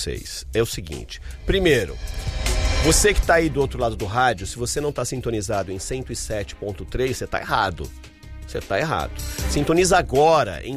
vocês é o seguinte. Primeiro, você que está aí do outro lado do rádio, se você não está sintonizado em 107.3, você está errado. Você está errado. Sintoniza agora em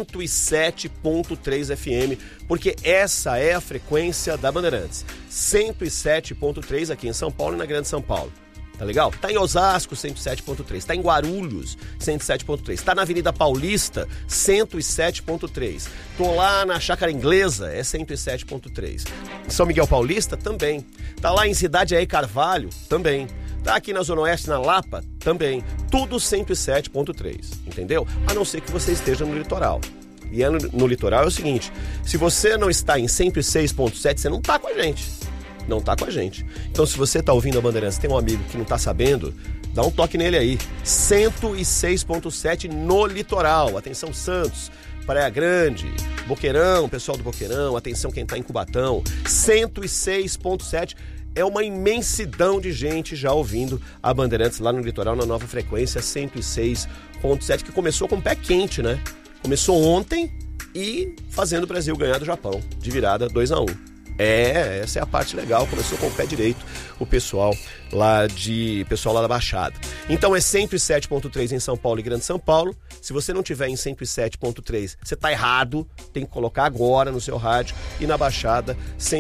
107.3 FM, porque essa é a frequência da Bandeirantes. 107.3 aqui em São Paulo e na Grande São Paulo. Tá legal? Tá em Osasco, 107.3. Tá em Guarulhos, 107.3. Tá na Avenida Paulista, 107.3. Tô lá na Chácara Inglesa, é 107.3. São Miguel Paulista, também. Tá lá em Cidade Aé Carvalho, também. Tá aqui na Zona Oeste, na Lapa, também. Tudo 107.3, entendeu? A não ser que você esteja no litoral. E no litoral é o seguinte, se você não está em 106.7, você não tá com a gente. Não tá com a gente. Então, se você tá ouvindo a Bandeirantes, tem um amigo que não tá sabendo, dá um toque nele aí. 106.7 no litoral. Atenção, Santos, Praia Grande, Boqueirão, pessoal do Boqueirão, atenção quem tá em Cubatão. 106.7. É uma imensidão de gente já ouvindo a Bandeirantes lá no litoral, na nova frequência 106.7, que começou com o pé quente, né? Começou ontem e fazendo o Brasil ganhar do Japão, de virada 2-1. Essa é a parte legal, começou com o pé direito o pessoal lá da Baixada. Então é 107.3 em São Paulo e Grande São Paulo. Se você não tiver em 107.3, você tá errado, tem que colocar agora no seu rádio. E na Baixada,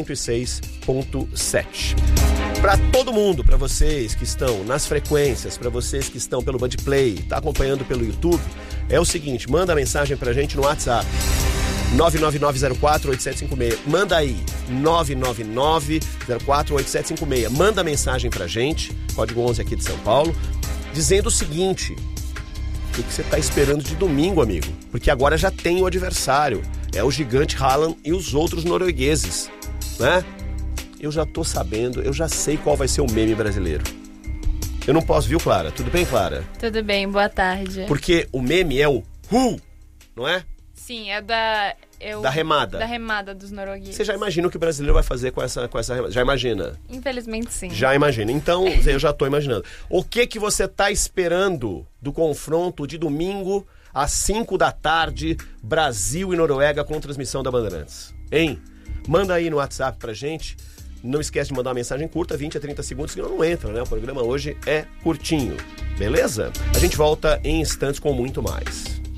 106.7. Para todo mundo, para vocês que estão nas frequências, para vocês que estão pelo Bandplay, tá acompanhando pelo YouTube, é o seguinte, manda mensagem pra gente no WhatsApp. 999048756. Manda aí, 999048756. Manda mensagem pra gente, código 11 aqui de São Paulo, dizendo o seguinte: o que você tá esperando de domingo, amigo? Porque agora já tem o adversário, é o gigante Haaland e os outros noruegueses, né? Eu já tô sabendo, eu já sei qual vai ser o meme brasileiro. Eu não posso, viu, Clara? Tudo bem, Clara? Tudo bem, boa tarde. Porque o meme é o não é? Sim, é da remada. Da remada dos noruegueses. Você já imagina o que o brasileiro vai fazer com essa remada? Já imagina? Infelizmente, sim. Já imagina. Então, eu já tô imaginando. O que você tá esperando do confronto de domingo às 5 da tarde, Brasil e Noruega, com transmissão da Bandeirantes? Hein? Manda aí no WhatsApp pra gente. Não esquece de mandar uma mensagem curta, 20 a 30 segundos, que não entra, né? O programa hoje é curtinho. Beleza? A gente volta em instantes com muito mais.